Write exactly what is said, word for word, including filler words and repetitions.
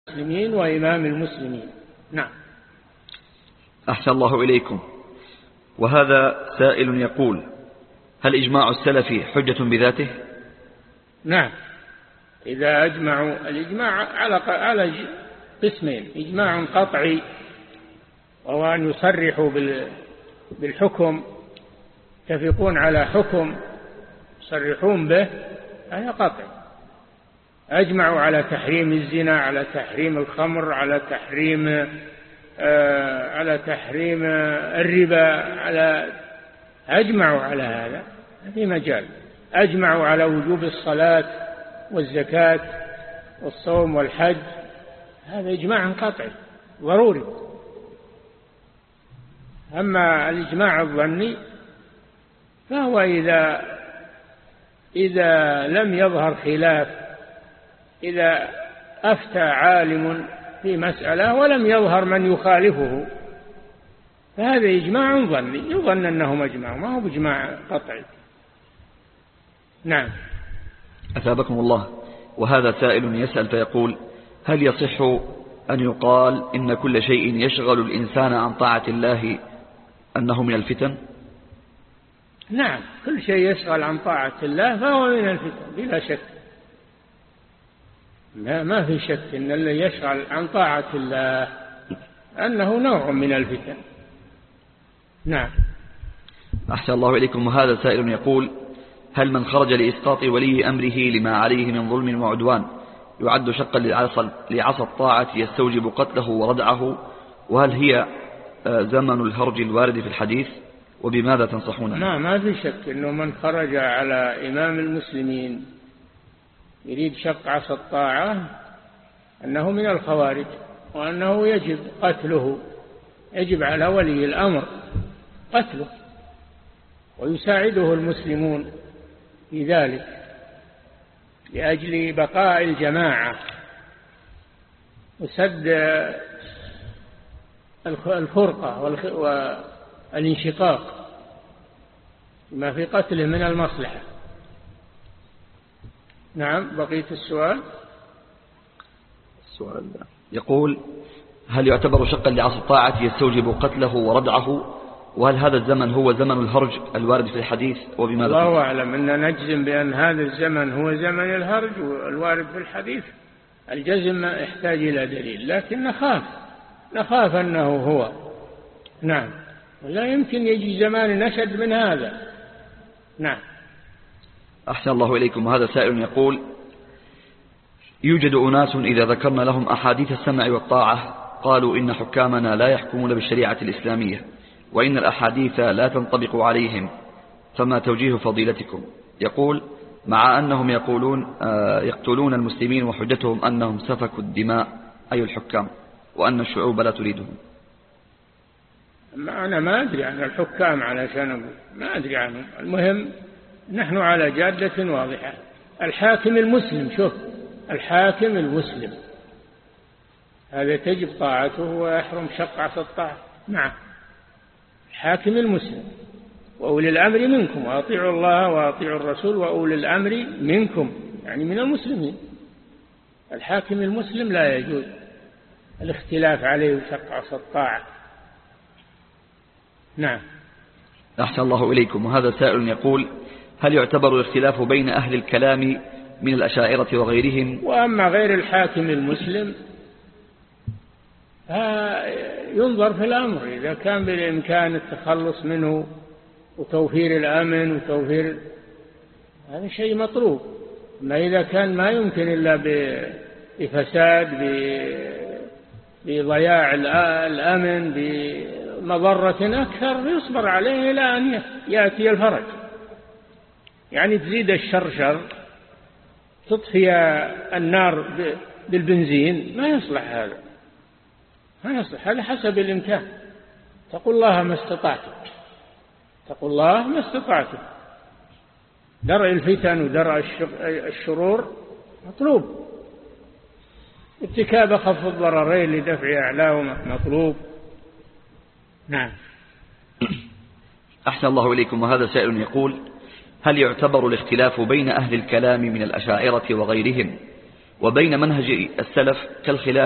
المسلمين وإمام المسلمين. نعم. أحسن الله إليكم. وهذا سائل يقول: هل إجماع السلف حجة بذاته؟ نعم، إذا أجمعوا. الإجماع على على قسمين: إجماع قطعي وهو أن يصرحوا بالحكم، يتفقون على حكم يصرحون به، هذا قطعي. أجمعوا على تحريم الزنا، على تحريم الخمر، على تحريم آه على تحريم الربا، على أجمعوا على هذا في مجال. أجمعوا على وجوب الصلاة والزكاة والصوم والحج، هذا إجماع قطعي ضروري. أما الإجماع الظني فهو إذا إذا لم يظهر خلاف، إذا أفتى عالم في مسألة ولم يظهر من يخالفه، فهذا إجماع ظني، يظن أنهم أجمعوا، ما هو بإجماع قطعي. نعم. أثابكم الله. وهذا سائل يسأل فيقول: هل يصح أن يقال إن كل شيء يشغل الإنسان عن طاعة الله أنه من الفتن؟ نعم، كل شيء يشغل عن طاعة الله فهو من الفتن بلا شك. لا، ما في شك إن اللي يشغل عن طاعة الله أنه نوع من الفتن. نعم. أحسن الله إليكم. وهذا سائل يقول: هل من خرج لإسقاط ولي أمره لما عليه من ظلم وعدوان يعد شقا لعصى الطاعة يستوجب قتله وردعه؟ وهل هي زمن الهرج الوارد في الحديث؟ وبماذا تنصحون؟ ما ما في شك أنه من خرج على إمام المسلمين يريد شق عصى الطاعة أنه من الخوارج، وأنه يجب قتله، يجب على ولي الأمر قتله، ويساعده المسلمون في ذلك لأجل بقاء الجماعة وسد الفرقة والانشقاق ما في قتله من المصلحة. نعم. بقية السؤال. السؤال يقول: هل يعتبر شقا لعصى الطاعة يستوجب قتله وردعه؟ وهل هذا الزمن هو زمن الهرج الوارد في الحديث؟ وبماذا؟ الله أعلم. أن نجزم بأن هذا الزمن هو زمن الهرج الوارد في الحديث، الجزم ما يحتاج إلى دليل، لكن نخاف نخاف أنه هو. نعم. لا يمكن يجي زمان نشد من هذا. نعم. أحسن الله إليكم. وهذا سائل يقول: يوجد أناس إذا ذكرنا لهم أحاديث السمع والطاعة قالوا إن حكامنا لا يحكمون بالشريعة الإسلامية، وإن الأحاديث لا تنطبق عليهم، فما توجيه فضيلتكم؟ يقول: مع أنهم يقولون يقتلون المسلمين وحجتهم أنهم سفكوا الدماء، أي الحكام، وأن الشعوب لا تريدهم. ما أنا ما أدري عن الحكام علشان أقول، ما أدري عنهم. المهم نحن على جادة واضحة. الحاكم المسلم، شوف، الحاكم المسلم هذا تجب طاعته ويحرم شق عصى الطاعة. نعم. الحاكم المسلم. وأولي الأمر منكم، وأطيعوا الله وأطيعوا الرسول وأولي الأمر منكم، يعني من المسلمين. الحاكم المسلم لا يجوز الاختلاف عليه وشق عصى الطاعة. نعم. أحسن الله إليكم. وهذا سائل يقول: هل يعتبر الاختلاف بين أهل الكلام من الأشاعرة وغيرهم؟ وأما غير الحاكم المسلم ينظر في الأمر، إذا كان بالإمكان التخلص منه وتوفير الأمن وتوفير، هذا شيء مطلوب. ما إذا كان ما يمكن إلا بفساد، بضياع الأمن، بمضرة أكثر، يصبر عليه إلى أن يأتي الفرج. يعني تزيد الشر شر، تطفي النار بالبنزين، ما يصلح هذا، ما يصلح. هذا حسب الإمكان. تقول الله ما استطعتم، تقول الله ما استطعتم. درء الفتن ودرء الشرور مطلوب، ارتكاب خف الضررين لدفع أعلاهما مطلوب. نعم. أحسن الله إليكم. وهذا سائل يقول: هل يعتبر الاختلاف بين أهل الكلام من الأشاعرة وغيرهم وبين منهج السلف كالخلاف